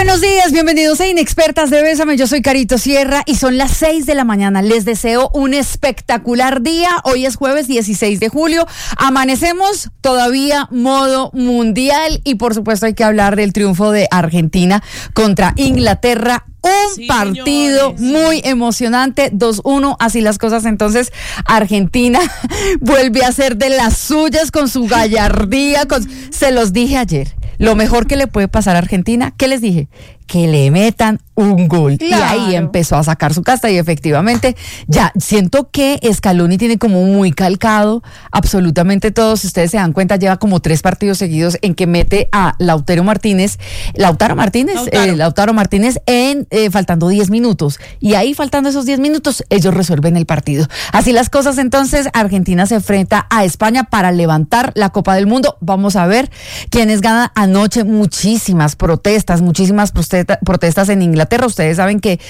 Buenos días, bienvenidos a Inexpertas de Bésame, yo soy Carito Sierra y son las 6 de la mañana. Les deseo un espectacular día. Hoy es jueves 16 de julio. Amanecemos todavía modo mundial y por supuesto hay que hablar del triunfo de Argentina contra Inglaterra. Un partido muy emocionante, 2-1, así las cosas. Entonces, Argentina vuelve a ser de las suyas con su gallardía. Se los dije ayer, lo mejor que le puede pasar a Argentina, ¿qué les dije? Que le metan un gol. Claro. Y ahí empezó a sacar su casta y efectivamente ya siento que Scaloni tiene como muy calcado absolutamente todo. Si ustedes se dan cuenta, lleva como 3 partidos seguidos en que mete a Lautaro Martínez en faltando 10 minutos. Y ahí faltando esos 10 minutos, ellos resuelven el partido. Así las cosas, entonces, Argentina se enfrenta a España para levantar la Copa del Mundo. Vamos a ver quiénes ganan. Anoche muchísimas protestas en Inglaterra. Ustedes saben que,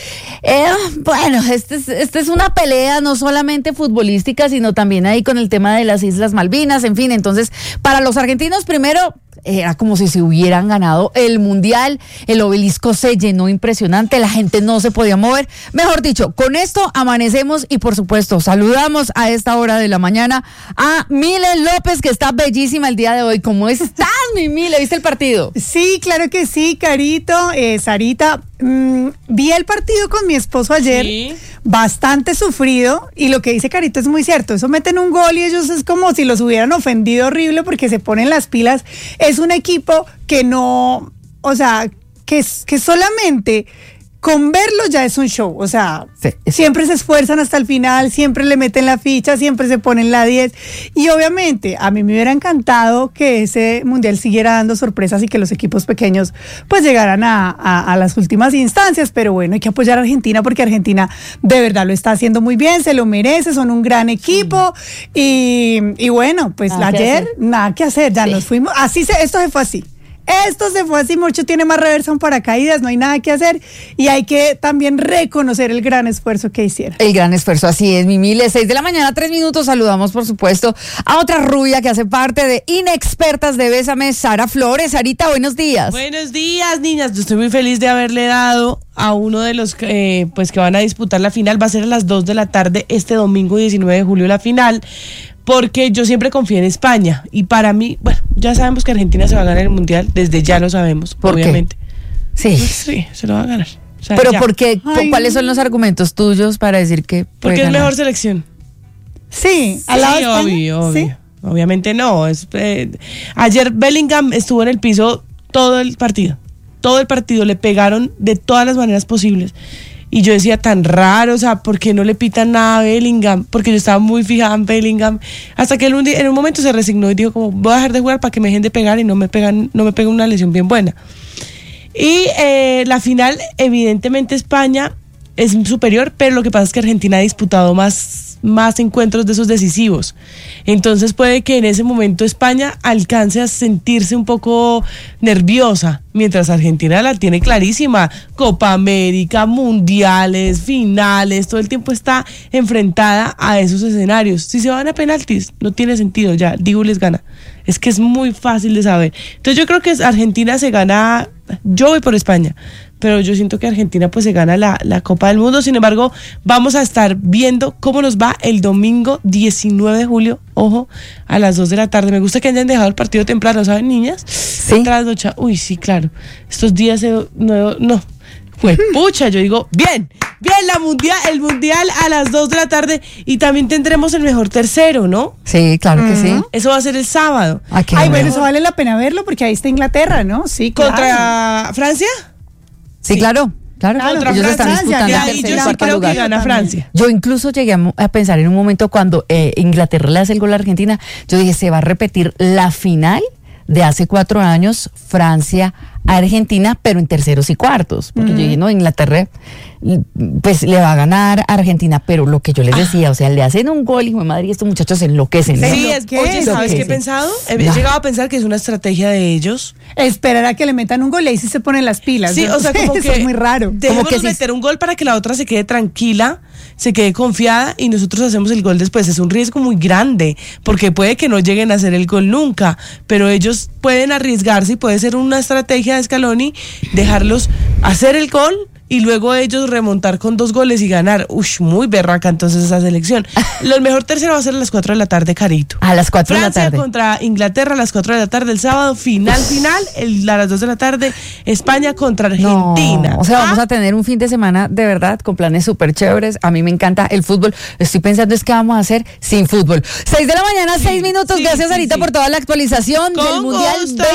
esta es una pelea no solamente futbolística, sino también ahí con el tema de las Islas Malvinas, en fin. Entonces, para los argentinos, primero, era como si se hubieran ganado el Mundial. El obelisco se llenó impresionante, la gente no se podía mover. Mejor dicho, con esto amanecemos y por supuesto saludamos a esta hora de la mañana a Mile López, que está bellísima el día de hoy. ¿Cómo estás, mi Mile? ¿Viste el partido? Sí, claro que sí, Carito, Sarita. Vi el partido con mi esposo ayer, sí. Bastante sufrido, y lo que dice Carito es muy cierto. Eso meten un gol y ellos es como si los hubieran ofendido horrible porque se ponen las pilas. Es un equipo que no, o sea, que solamente con verlo ya es un show, o sea, sí. Siempre se esfuerzan hasta el final, siempre le meten la ficha, siempre se ponen la 10, y obviamente a mí me hubiera encantado que ese mundial siguiera dando sorpresas y que los equipos pequeños pues llegaran a las últimas instancias, pero bueno, hay que apoyar a Argentina porque Argentina de verdad lo está haciendo muy bien, se lo merece, son un gran equipo, y bueno, pues ayer nada que hacer, ya nos fuimos, esto se fue así. Esto se fue así, mucho tiene más reversa en paracaídas, no hay nada que hacer y hay que también reconocer el gran esfuerzo que hicieron. El gran esfuerzo, así es, mi Mile. 6 de la mañana, 3 minutos, saludamos por supuesto a otra rubia que hace parte de Inexpertas de Bésame, Sara Flores. Sarita, buenos días. Buenos días, niñas. Yo estoy muy feliz de haberle dado a uno de los que van a disputar la final. Va a ser a las 2 de la tarde este domingo 19 de julio la final. Porque yo siempre confío en España y para mí, bueno, ya sabemos que Argentina se va a ganar el Mundial, desde ya lo sabemos, obviamente. Sí. Pues sí, se lo va a ganar. O sea, pero ¿por qué? ¿Cuáles son los argumentos tuyos para decir que porque es mejor selección? Sí, obvio. ¿Sí? Obviamente no. Ayer Bellingham estuvo en el piso todo el partido, le pegaron de todas las maneras posibles. Y yo decía, tan raro, o sea, ¿por qué no le pitan nada a Bellingham? Porque yo estaba muy fijada en Bellingham. Hasta que en un momento se resignó y dijo como, voy a dejar de jugar para que me dejen de pegar y no me peguen una lesión bien buena. Y la final, evidentemente España es superior, pero lo que pasa es que Argentina ha disputado más encuentros de esos decisivos. Entonces puede que en ese momento España alcance a sentirse un poco nerviosa, mientras Argentina la tiene clarísima. Copa América, mundiales, finales, todo el tiempo está enfrentada a esos escenarios. Si se van a penaltis, no tiene sentido, ya Dibu les gana. Es que es muy fácil de saber. Entonces yo creo que Argentina se gana, yo voy por España, pero yo siento que Argentina pues se gana la Copa del Mundo. Sin embargo, vamos a estar viendo cómo nos va el domingo 19 de julio, ojo, a las 2 de la tarde. Me gusta que hayan dejado el partido temprano, ¿saben, niñas? Sí. Uy, sí, claro. Estos días no. Pues pucha, yo digo, bien, el mundial a las 2 de la tarde y también tendremos el mejor tercero, ¿no? Sí, claro que sí. Eso va a ser el sábado. Bueno, eso vale la pena verlo porque ahí está Inglaterra, ¿no? Sí, claro. ¿Contra Francia? Sí, claro. Contra ellos están Francia, disputando yo sí creo que gana Francia. Yo incluso llegué a pensar en un momento cuando Inglaterra le hace el gol a Argentina, yo dije, se va a repetir la final de hace 4 años, Francia-Argentina, pero en terceros y cuartos, porque yo dije, no, Inglaterra pues le va a ganar a Argentina, pero lo que yo les decía, o sea, le hacen un gol, hijo de madre, y estos muchachos enloquecen, ¿no? Sí, oye, ¿sabes qué he pensado? He llegado a pensar que es una estrategia de ellos. Esperar a que le metan un gol y ahí sí se ponen las pilas. Sí, ¿no? o sea, como eso que es muy raro. Dejémonos meter un gol para que la otra se quede tranquila, se quede confiada y nosotros hacemos el gol después. Es un riesgo muy grande, porque puede que no lleguen a hacer el gol nunca, pero ellos pueden arriesgarse y puede ser una estrategia de Scaloni dejarlos hacer el gol y luego ellos remontar con 2 goles y ganar. Muy berraca entonces esa selección. El mejor tercero va a ser a las 4 de la tarde, Carito. A las 4 de la tarde. Francia contra Inglaterra a las 4 de la tarde el sábado, final, a las 2 de la tarde, España contra Argentina. No, o sea, vamos a tener un fin de semana de verdad con planes súper chéveres. A mí me encanta el fútbol. Estoy pensando es qué vamos a hacer sin fútbol. 6 de la mañana, 6 minutos. Gracias, Sarita, por toda la actualización del Mundial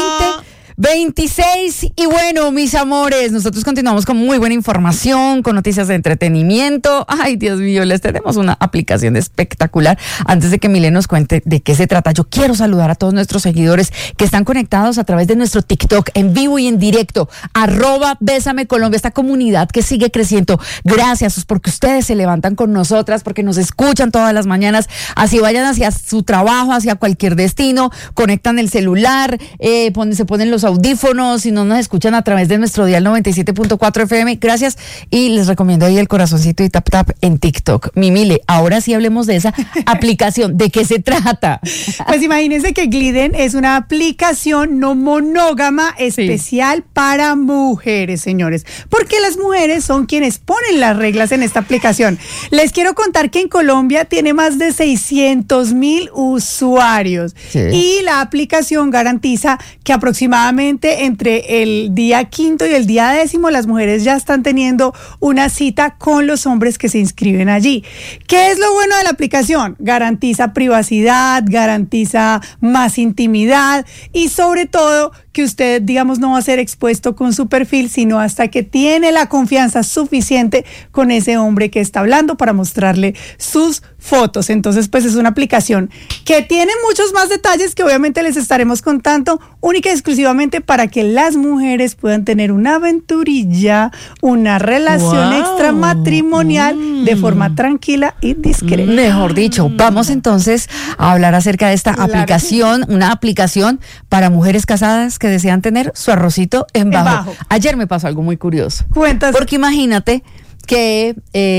2026. Y bueno, mis amores, nosotros continuamos con muy buena información, con noticias de entretenimiento. Ay, Dios mío, les tenemos una aplicación espectacular. Antes de que Mile nos cuente de qué se trata, yo quiero saludar a todos nuestros seguidores que están conectados a través de nuestro TikTok en vivo y en directo, @BésameColombia, esta comunidad que sigue creciendo. Gracias, porque ustedes se levantan con nosotras, porque nos escuchan todas las mañanas, así vayan hacia su trabajo, hacia cualquier destino, conectan el celular, se ponen los audífonos y no nos escuchan a través de nuestro dial 97.4 FM. Gracias, y les recomiendo ahí el corazoncito y tap tap en TikTok. Mimile, ahora sí hablemos de esa aplicación. ¿De qué se trata? Pues imagínense que Gliden es una aplicación no monógama especial para mujeres, señores, porque las mujeres son quienes ponen las reglas en esta aplicación. Les quiero contar que en Colombia tiene más de 600,000 usuarios y la aplicación garantiza que aproximadamente entre el día 5 y el día 10 las mujeres ya están teniendo una cita con los hombres que se inscriben allí. ¿Qué es lo bueno de la aplicación? Garantiza privacidad, garantiza más intimidad y sobre todo que usted, digamos, no va a ser expuesto con su perfil, sino hasta que tiene la confianza suficiente con ese hombre que está hablando para mostrarle sus fotos. Entonces, pues es una aplicación que tiene muchos más detalles que obviamente les estaremos contando única y exclusivamente para que las mujeres puedan tener una aventurilla, una relación extramatrimonial de forma tranquila y discreta. Mejor dicho, vamos entonces a hablar acerca de esta aplicación, una aplicación para mujeres casadas que desean tener su arrocito en bajo. Ayer me pasó algo muy curioso. Cuéntanos. Porque imagínate que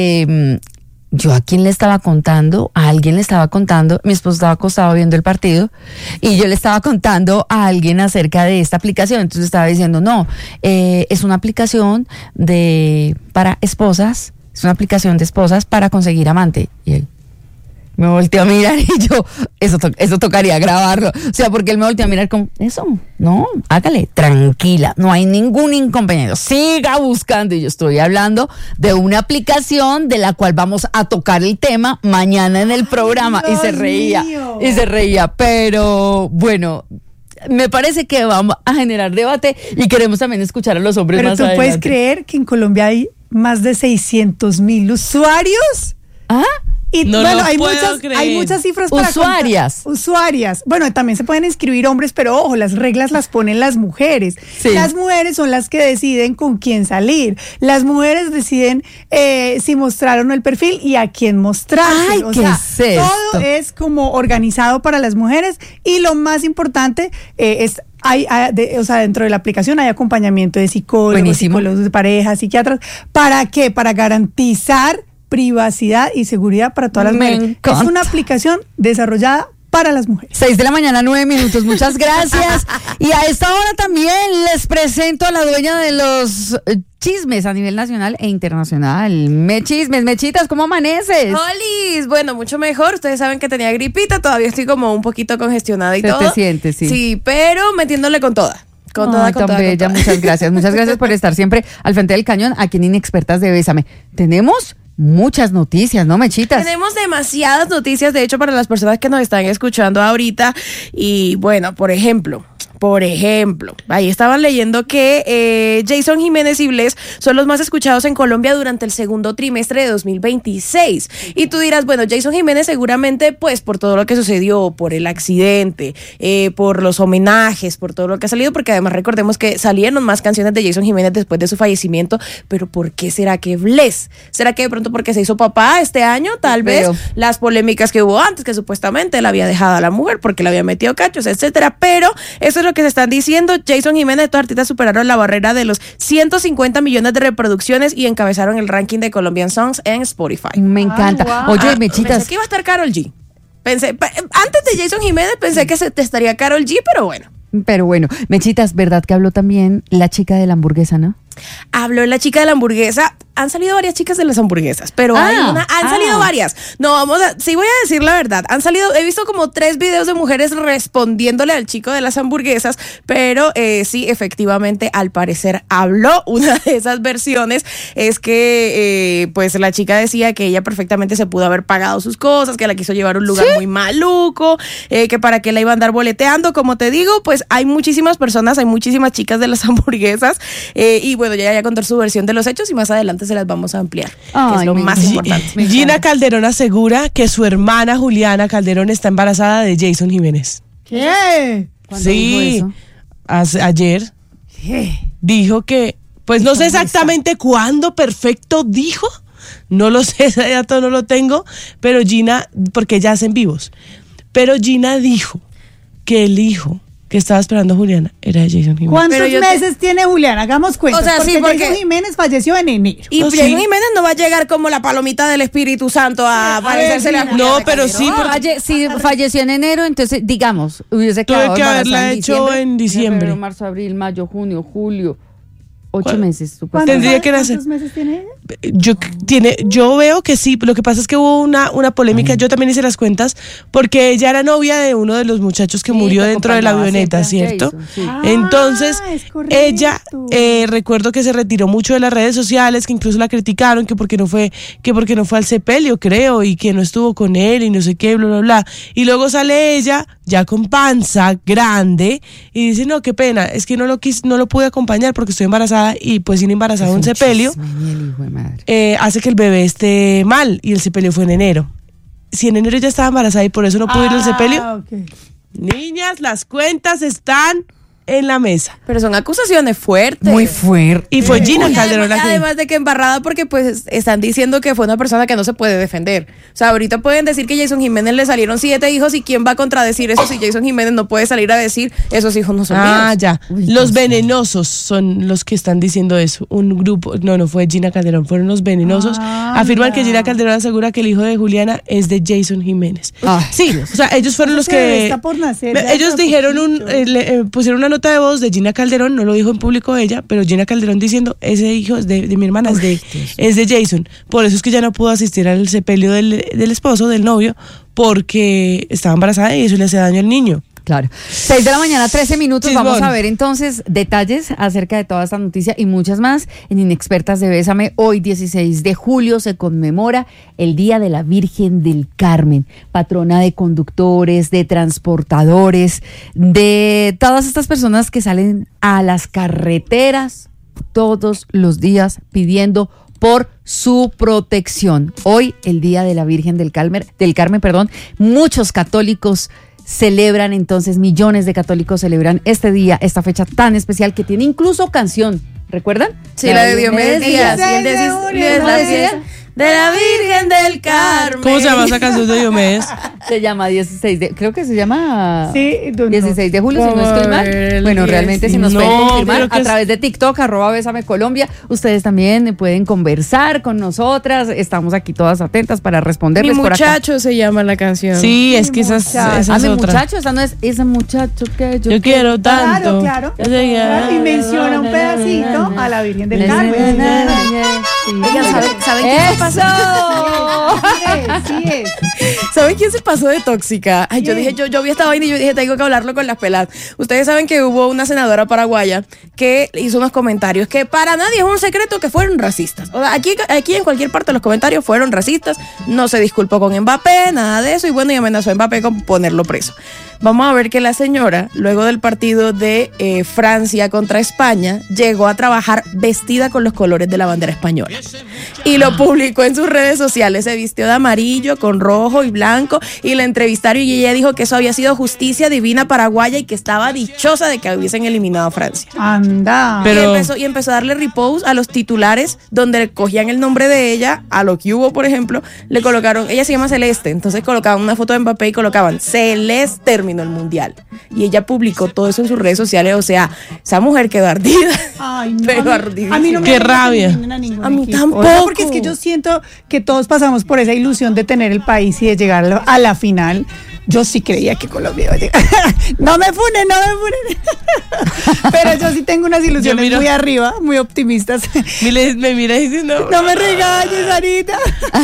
yo a alguien le estaba contando, mi esposo estaba acostado viendo el partido y yo le estaba contando a alguien acerca de esta aplicación. Entonces estaba diciendo, no, es una aplicación para esposas, es una aplicación de esposas para conseguir amante. Y él me volteó a mirar y yo, eso tocaría grabarlo. O sea, porque él me volteó a mirar como, eso, no, hágale, tranquila, no hay ningún inconveniente, siga buscando. Y yo estoy hablando de una aplicación de la cual vamos a tocar el tema mañana en el programa. Dios y se reía, pero bueno, me parece que vamos a generar debate y queremos también escuchar a los hombres más adelante. ¿Pero tú puedes creer que en Colombia hay más de 600,000 usuarios? ¿Ah? Y no bueno, hay muchas cifras para usuarias. Bueno, también se pueden inscribir hombres, pero ojo, las reglas las ponen las mujeres. Sí. Las mujeres son las que deciden con quién salir. Las mujeres deciden si mostrar o no el perfil y a quién mostrarse. Ay, todo es como organizado para las mujeres y lo más importante es dentro de la aplicación hay acompañamiento de psicólogos de pareja, psiquiatras. ¿Para qué? Para garantizar privacidad y seguridad para todas las mujeres. Es una aplicación desarrollada para las mujeres. 6 de la mañana, 9 minutos. Muchas gracias. Y a esta hora también les presento a la dueña de los chismes a nivel nacional e internacional. Mechitas, ¿cómo amaneces? ¡Holis! Bueno, mucho mejor. Ustedes saben que tenía gripita, todavía estoy como un poquito congestionada y todo. ¿Te sientes? Sí. Sí, pero metiéndole con toda. Con toda. Muchas gracias. Muchas gracias por estar siempre al frente del cañón aquí en Inexpertas de Bésame. Tenemos muchas noticias, ¿no, Mechitas? Tenemos demasiadas noticias, de hecho, para las personas que nos están escuchando ahorita. Y bueno, por ejemplo, ahí estaban leyendo que Jason Jiménez y Bless son los más escuchados en Colombia durante el segundo trimestre de 2026. Y tú dirás, bueno, Jason Jiménez seguramente pues por todo lo que sucedió, por el accidente, por los homenajes, por todo lo que ha salido, porque además recordemos que salieron más canciones de Jason Jiménez después de su fallecimiento. Pero ¿por qué será que Bless? ¿Será que de pronto porque se hizo papá este año? Tal vez las polémicas que hubo antes, que supuestamente él había dejado a la mujer porque le había metido cachos, etcétera. Pero eso es lo que se están diciendo. Jason Jiménez, estos artistas superaron la barrera de los 150 millones de reproducciones y encabezaron el ranking de Colombian Songs en Spotify. Me encanta. Wow. Oye, Mechitas. Pensé que iba a estar Karol G. Antes de Jason Jiménez pensé que estaría Karol G, pero bueno. Mechitas, ¿verdad que habló también la chica de la hamburguesa, no? habló la chica de la hamburguesa. Han salido varias chicas de las hamburguesas, pero han salido varias. No, sí voy a decir la verdad. He visto como 3 videos de mujeres respondiéndole al chico de las hamburguesas, pero sí, efectivamente, al parecer habló. Una de esas versiones es que pues la chica decía que ella perfectamente se pudo haber pagado sus cosas, que la quiso llevar a un lugar muy maluco, que para qué la iba a andar boleteando. Como te digo, pues hay muchísimas personas, hay muchísimas chicas de las hamburguesas, y bueno, ya contó su versión de los hechos y más adelante se las vamos a ampliar, que es lo más importante. Gina Calderón asegura que su hermana Juliana Calderón está embarazada de Jason Jiménez. ¿Qué? Sí, ayer dijo que, pues no sé exactamente cuándo perfecto dijo, no lo sé, ese dato no lo tengo, pero Gina, porque ya hacen vivos, pero Gina dijo que el hijo que estaba esperando a Juliana era de Jason Jiménez. ¿Cuántos meses tiene Juliana? Hagamos cuentas. O sea, porque Jason Jiménez falleció en enero. Y Jason Jiménez no va a llegar como la palomita del Espíritu Santo a parecerse a Juliana. No, pero sí. Si falleció en enero, entonces, digamos, hubiese quedado tuve que haberla hecho en diciembre. Febrero, marzo, abril, mayo, junio, julio. 8 meses, supuestamente. Tendría que nacer. ¿Cuántos meses tiene ella? Yo veo que sí, lo que pasa es que hubo una polémica, yo también hice las cuentas, porque ella era novia de uno de los muchachos que murió dentro de la avioneta, ¿cierto? Entonces, ella, recuerdo que se retiró mucho de las redes sociales, que incluso la criticaron, que porque no fue al sepelio, creo, y que no estuvo con él, y no sé qué, bla, bla, bla. Y luego sale ella, ya con panza grande, y dice, no, qué pena, es que no lo pude acompañar porque estoy embarazada, y pues sin embarazada un sepelio hace que el bebé esté mal, y el sepelio fue en enero. Si en enero ya estaba embarazada y por eso no pudo ir al sepelio, niñas, las cuentas están en la mesa. Pero son acusaciones fuertes. Muy fuertes. Y fue Gina Calderón la que... Además de que embarrada, porque pues están diciendo que fue una persona que no se puede defender. O sea, ahorita pueden decir que Jason Jiménez le salieron 7 hijos, y quién va a contradecir eso si Jason Jiménez no puede salir a decir esos hijos no son míos. Ya. Los venenosos son los que están diciendo eso. Un grupo, no fue Gina Calderón, fueron los venenosos. Afirman que Gina Calderón asegura que el hijo de Juliana es de Jason Jiménez. Sí, o sea, ellos fueron los que... Está por nacer, ellos dijeron pusieron una nota de voz de Gina Calderón, no lo dijo en público ella, pero Gina Calderón diciendo, ese hijo es de mi hermana, es de Jason. Por eso es que ya no pudo asistir al sepelio del esposo, del novio, porque estaba embarazada y eso le hace daño al niño. Claro. 6 de la mañana, 13 minutos. Sí, vamos a ver entonces detalles acerca de toda esta noticia y muchas más en Inexpertas de Bésame. Hoy, 16 de julio, se conmemora el Día de la Virgen del Carmen, patrona de conductores, de transportadores, de todas estas personas que salen a las carreteras todos los días pidiendo por su protección. Hoy, el Día de la Virgen del Carmen, muchos católicos celebran entonces, millones de católicos celebran este día, esta fecha tan especial que tiene incluso canción. ¿Recuerdan? Sí, la de Diomedes Díaz. De la Virgen del Carmen. ¿Cómo se llama esa canción de Diomedes? Se llama 16 de... Creo que se llama... Sí, 16 de julio, si no estoy mal. Bueno, realmente si nos pueden confirmar a través de TikTok, @BésameColombia, ustedes también pueden conversar con nosotras. Estamos aquí todas atentas para responderles. Mi muchacho se llama la canción. Sí, es que esa es mi otra. Muchacho, esa no es ese muchacho que yo quiero tanto. Claro. Y menciona un pedacito a la Virgen del Carmen. ¿Saben quién se pasó? Sí es. ¿Saben quién se pasó de tóxica? Ay, yo dije, yo vi esta vaina y yo dije, tengo que hablarlo con las peladas. Ustedes saben que hubo una senadora paraguaya que hizo unos comentarios que para nadie es un secreto que fueron racistas. O sea, aquí en cualquier parte de los comentarios fueron racistas. No se disculpó con Mbappé, nada de eso, y bueno, y amenazó a Mbappé con ponerlo preso. Vamos a ver que la señora, luego del partido de Francia contra España, llegó a trabajar vestida con los colores de la bandera española. Y lo publicó en sus redes sociales. Se vistió de amarillo, con rojo y blanco, y la entrevistaron y ella dijo que eso había sido justicia divina paraguaya y que estaba dichosa de que hubiesen eliminado a Francia. Anda. Y empezó a darle repost a los titulares donde cogían el nombre de ella, a lo que hubo, por ejemplo, le colocaron, ella se llama Celeste, entonces colocaban una foto de Mbappé y colocaban Celeste terminó el mundial. Y ella publicó todo eso en sus redes sociales, o sea, esa mujer quedó ardida. Ay, no, pero ardida. A mí no me Qué rabia. A mí tampoco. Porque es que yo siento que todos pasamos por esa ilusión de tener el país y de llegar a la final. Yo sí creía que Colombia iba a llegar. No me funen. Pero yo sí tengo unas ilusiones muy arriba, muy optimistas. Me mira y dice, no me regañes, Sarita.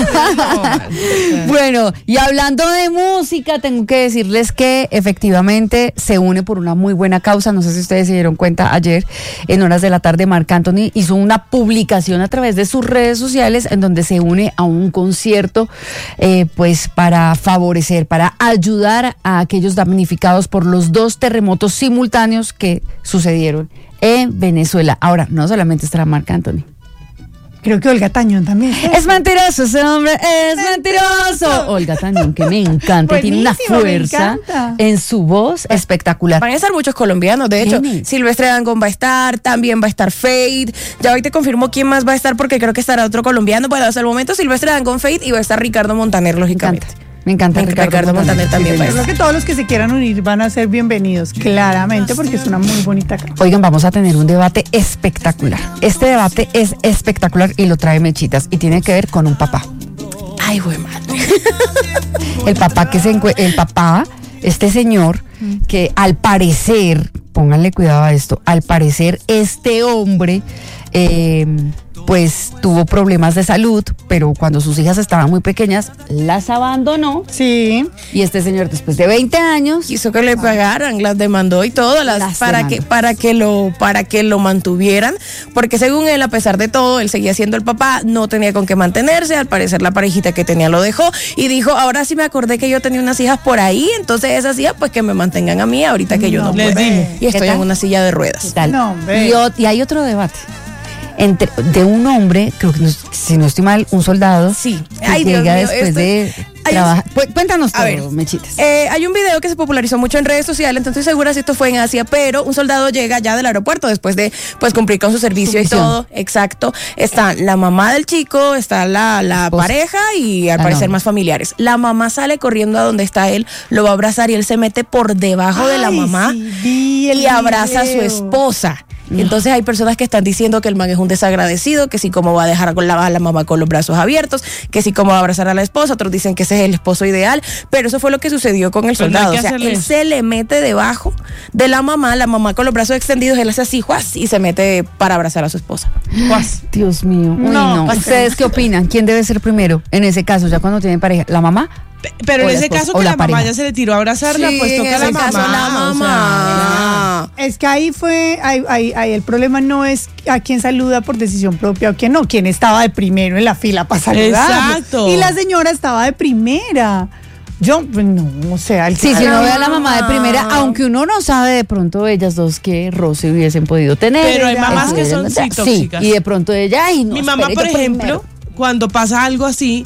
Bueno, y hablando de música, tengo que decirles que efectivamente se une por una muy buena causa. No sé si ustedes se dieron cuenta, ayer en horas de la tarde Marc Anthony hizo una publicación a través de sus redes sociales en donde se une a un concierto pues para favorecer, para ayudar a aquellos damnificados por los 2 terremotos simultáneos que sucedieron en Venezuela. Ahora, no solamente estará Marc Anthony. Creo que Olga Tañón también. Es mentiroso ese hombre, es mentiroso. Olga Tañón, que me encanta, tiene una fuerza en su voz espectacular. Van a estar muchos colombianos, de hecho, Silvestre Dangond va a estar, también va a estar Fade. Ya hoy te confirmo quién más va a estar porque creo que estará otro colombiano. Bueno, hasta el momento Silvestre Dangond, Fade y va a estar Ricardo Montaner, lógicamente. Me encanta Ricardo Montaner también. Yo creo que todos los que se quieran unir van a ser bienvenidos, claramente, porque es una muy bonita canción. Oigan, vamos a tener un debate espectacular. Este debate es espectacular y lo trae Mechitas y tiene que ver con un papá. Ay, güey, madre. El papá, este señor, que al parecer, pónganle cuidado a esto, al parecer este hombre pues tuvo problemas de salud, pero cuando sus hijas estaban muy pequeñas, las abandonó. Sí. Y este señor, después de 20 años, quiso que le pagaran, las demandó y todo, para que lo mantuvieran, porque según él, a pesar de todo, él seguía siendo el papá, no tenía con qué mantenerse, al parecer la parejita que tenía lo dejó, y dijo, ahora sí me acordé que yo tenía unas hijas por ahí, entonces esas hijas, pues que me mantengan a mí, ahorita que yo no puedo. Y estoy en una silla de ruedas. Y hay otro debate. De un hombre, creo que si no estoy mal, un soldado que llega después de trabajar. Cuéntanos todo, Mechitas. Hay un video que se popularizó mucho en redes sociales, entonces segura si esto fue en Asia, pero un soldado llega ya del aeropuerto después de pues cumplir con su servicio y todo. Exacto. Está la mamá del chico, está la pareja y al parecer más familiares. La mamá sale corriendo a donde está él, lo va a abrazar y él se mete por debajo de la mamá y abraza a su esposa. Entonces hay personas que están diciendo que el man es un desagradecido, que sí como va a dejar a la mamá con los brazos abiertos, que sí como va a abrazar a la esposa, otros dicen que ese es el esposo ideal, pero eso fue lo que sucedió con el soldado. O sea, él se le mete debajo de la mamá con los brazos extendidos, él hace así, ¡juas! Y se mete para abrazar a su esposa. ¡Juas! Dios mío. No. ¿Ustedes qué opinan? ¿Quién debe ser primero en ese caso, ya cuando tienen pareja? ¿La mamá? Pero en ese caso que la mamá ya se le tiró a abrazarla, pues toca la mamá. Es que ahí el problema no es a quién saluda por decisión propia o quién no, quién estaba de primero en la fila para saludar. Exacto. Y la señora estaba de primera. Yo, no, o sea, si uno ve a la mamá de primera, aunque uno no sabe de pronto ellas dos qué roce hubiesen podido tener. Pero hay mamás que son tóxicas. Y de pronto ella, mi mamá, por ejemplo, cuando pasa algo así,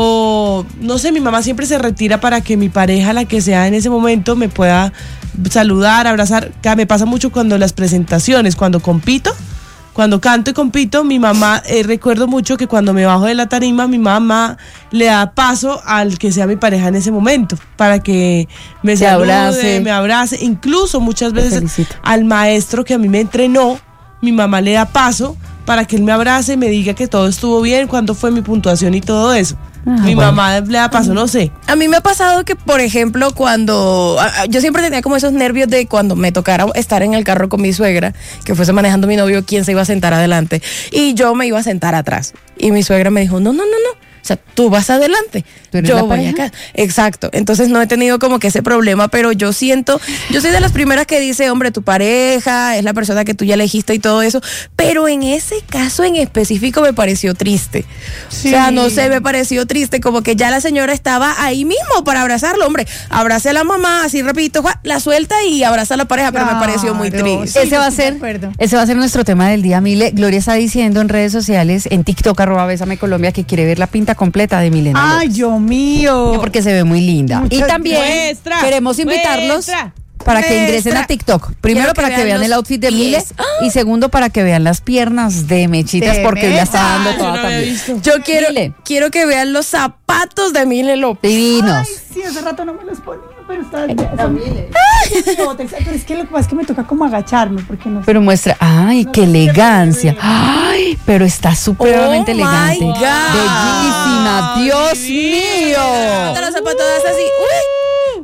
o no sé, mi mamá siempre se retira para que mi pareja, la que sea en ese momento, me pueda saludar, abrazar. Me pasa mucho cuando las presentaciones, cuando canto y compito, mi mamá, recuerdo mucho que cuando me bajo de la tarima, mi mamá le da paso al que sea mi pareja en ese momento, para que me salude, me abrace, incluso muchas veces al maestro que a mí me entrenó, mi mamá le da paso para que él me abrace y me diga que todo estuvo bien, cuándo fue mi puntuación y todo eso. Mi mamá le da paso, no sé. A mí me ha pasado que, por ejemplo, cuando yo siempre tenía como esos nervios de cuando me tocara estar en el carro con mi suegra, que fuese manejando mi novio, quién se iba a sentar adelante, y yo me iba a sentar atrás. Y mi suegra me dijo, no. O sea, tú vas adelante, yo voy acá. Exacto. Entonces no he tenido como que ese problema, pero yo soy de las primeras que dice, hombre, tu pareja es la persona que tú ya elegiste y todo eso, pero en ese caso en específico me pareció triste. Sí. O sea, no sé, me pareció triste, como que ya la señora estaba ahí mismo para abrazarlo, hombre. Abrace a la mamá, así rapidito, la suelta y abraza a la pareja, pero me pareció muy triste. Sí, ese va a ser nuestro tema del día, Mile. Gloria está diciendo en redes sociales, en TikTok, @BésameColombia, que quiere ver la pinta completa de Milena. Ay, Dios mío. Porque se ve muy linda. Y también queremos invitarlos para que ingresen a TikTok. Primero para que vean el outfit de Mile y segundo para que vean las piernas de Mechitas, porque la está dando toda también. Yo quiero que vean los zapatos de Mile López. Divinos. Ay, sí, hace rato no me los ponía, pero está Mile. Pero es que lo que pasa es que me toca como agacharme porque no sé. Pero muestra, ay, qué elegancia. Ay, pero está supremamente elegante. My God. Bellísima, Dios mío. Los zapatos así.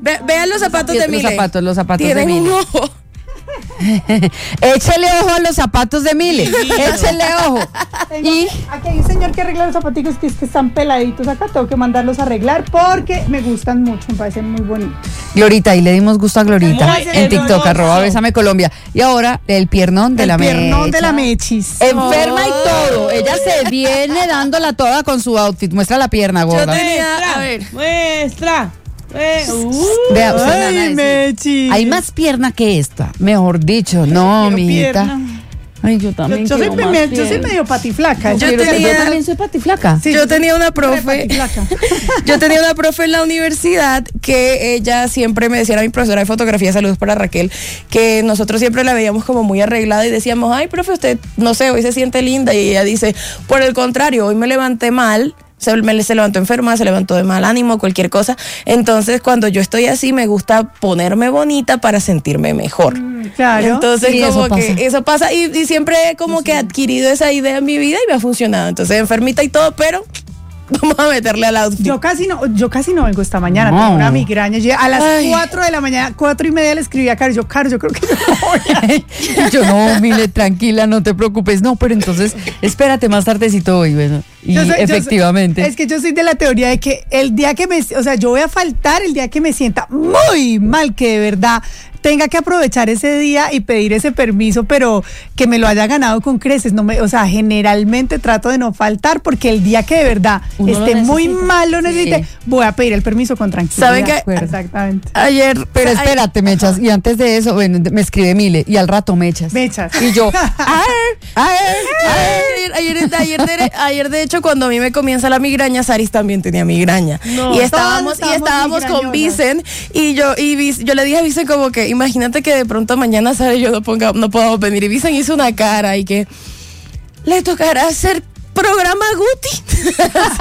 Vean los zapatos de Mile. Los zapatos de Tienen Mile. un ojo. Échele ojo a los zapatos de Mile. Échele ojo. Y Aquí hay un señor que arregla los zapaticos que están peladitos acá. Tengo que mandarlos a arreglar porque me gustan mucho, me parecen muy bonitos. Glorita, y le dimos gusto a Glorita Muy en TikTok, hermoso. @Bésame Colombia. Y ahora el piernón de la mecha. El piernón de la mechis. Enferma y todo. Ella se viene dándola toda con su outfit. Muestra la pierna, gorda. tenía- a ver. Muestra. Vea, usted me van a Ay, decir, mechis. hay más pierna que esta. Mejor dicho, no, Quiero mijita. pierna. Ay, yo también Yo soy, quiero más yo soy pierna. medio patiflaca. Yo Pero tenía- yo también soy patiflaca. Sí, Yo tenía una re profe. patiflaca. Yo tenía una profe en la universidad que ella siempre me decía, era mi profesora de fotografía, saludos para Raquel, que nosotros siempre la veíamos como muy arreglada y decíamos, ay, profe, usted, no sé, hoy se siente linda. Y ella dice, por el contrario, hoy me levanté mal. Se levantó enferma, se levantó de mal ánimo, cualquier cosa. Entonces, cuando yo estoy así, me gusta ponerme bonita para sentirme mejor. Claro. Entonces, Sí, como eso que pasa. eso pasa y siempre he como que adquirido esa idea en mi vida y me ha funcionado. Entonces, enfermita y todo, pero vamos a meterle al outfit. Yo casi no vengo esta mañana, No. tengo una migraña. Llegué a las Ay. 4 de la mañana, 4:30 le escribí a Caro, yo creo que no voy a ir. Y yo, no, Mile, tranquila, no te preocupes. No, pero entonces, espérate más tardecito hoy, bueno. Y Yo soy- efectivamente. es que yo soy de la teoría de que el día que yo voy a faltar el día que me sienta muy mal, que de verdad tenga que aprovechar ese día y pedir ese permiso, pero que me lo haya ganado con creces. Generalmente trato de no faltar porque el día que de verdad Uno lo esté muy necesita. mal, lo necesite, Sí. voy a pedir el permiso con tranquilidad. ¿Saben qué? Exactamente. Ayer, Pero espérate, Mechas, y antes de eso, bueno, me escribe Mile, y al rato Mechas. Mechas. Y yo, Ayer, de hecho, cuando a mí me comienza la migraña, Saris también tenía migraña. No. Y estábamos con migrañosas. Vicen y yo le dije a Vicen como que imagínate que de pronto mañana Sara y yo no podamos venir. Y Vicen hizo una cara y que le tocará hacer programa Guti.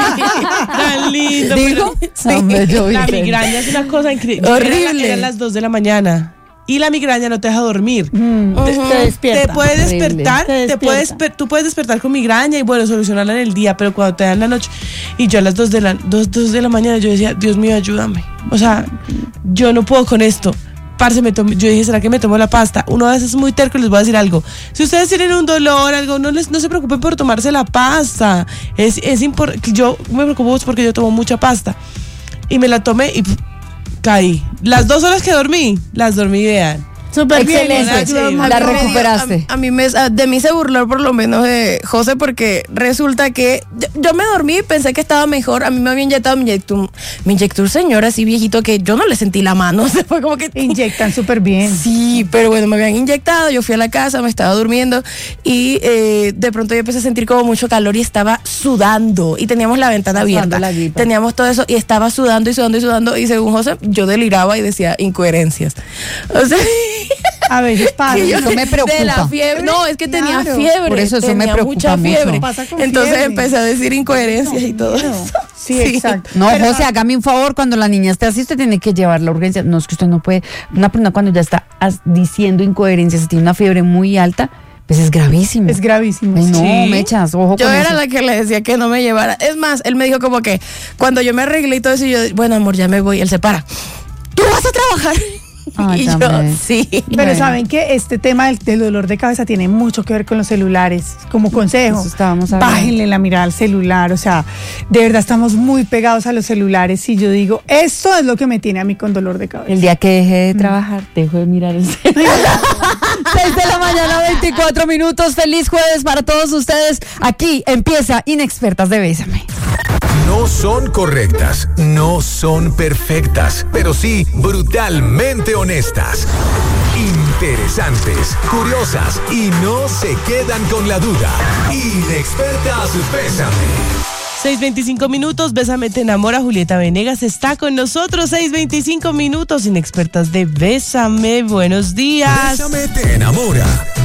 Tan lindo. ¿digo? pero- Hombre, yo La vi- migraña es una cosa increíble. Horrible. Eran las 2 de la mañana. Y la migraña no te deja dormir. Te despierta. Te puedes Horrible. despertar, tú puedes despertar con migraña y bueno, solucionarla en el día, pero cuando te dan la noche. Y yo a las 2 de la mañana yo decía, Dios mío, ayúdame. O sea, yo no puedo con esto. Parce, yo dije, ¿será que me tomo la pasta? Uno a veces es muy terco y les voy a decir algo. Si ustedes tienen un dolor, algo, no se preocupen por tomarse la pasta. Es importante. Yo me preocupo porque yo tomo mucha pasta. Y me la tomé y caí. Las 2 horas que dormí, las dormí, vean. Súper bien. Excelente. eso ayuda un La montón. recuperaste. A mí de mí se burló por lo menos de José porque resulta que yo me dormí y pensé que estaba mejor. A mí me había inyectado mi inyector señor así viejito que yo no le sentí la mano. Se fue como que Inyectan súper bien. sí, pero bueno, me habían inyectado, yo fui a la casa, me estaba durmiendo y de pronto yo empecé a sentir como mucho calor y estaba sudando y teníamos la ventana Pasando abierta. la gripa. Teníamos todo eso y estaba sudando y sudando y sudando y según José yo deliraba y decía incoherencias. O sea, A veces pasa. que yo- Eso me preocupa. De la fiebre. No, es que tenía Claro. fiebre. Por eso me tenía preocupa mucha mucho. fiebre. Pasa con Entonces fiebre. empecé a decir incoherencias y todo eso. Sí, exacto. No, Pero- José, hágame un favor, cuando la niña esté así, usted tiene que llevarla a urgencia. No, es que usted no puede. Una persona cuando ya está diciendo incoherencias, tiene una fiebre muy alta, pues es gravísimo. Es gravísimo. Ay, no, Sí. Mechas, ojo Yo con era eso. la que le decía que no me llevara. Es más, él me dijo como que cuando yo me arreglé y todo eso, yo, bueno, amor, ya me voy. Él se para. ¿Tú vas a trabajar? Ay, y yo, también. sí. Pero Bueno. saben que este tema del dolor de cabeza tiene mucho que ver con los celulares. Como consejo, Eso estábamos hablando. bájenle la mirada al celular. O sea, de verdad estamos muy pegados a los celulares. Y yo digo, esto es lo que me tiene a mí con dolor de cabeza. El día que deje de trabajar, dejo de mirar el celular. 6 de la mañana, 24 minutos. Feliz jueves para todos ustedes. Aquí empieza Inexpertas de Bésame. No son correctas, no son perfectas, pero sí brutalmente honestas. Interesantes, curiosas y no se quedan con la duda. Inexpertas Bésame. 6:25 minutos, Bésame te enamora. Julieta Venegas está con nosotros. 6:25 minutos, Inexpertas de Bésame. Buenos días. Bésame te enamora.